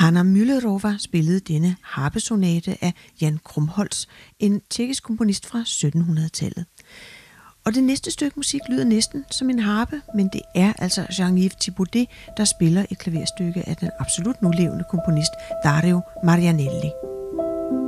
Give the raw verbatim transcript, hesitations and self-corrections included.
Hanna Müllerova spillede denne harpesonate af Jan Krumholtz, en tjekkisk komponist fra syttenhundredetallet. Og det næste stykke musik lyder næsten som en harpe, men det er altså Jean-Yves Thibaudet, der spiller et klaverstykke af den absolut nulevende komponist Dario Marianelli.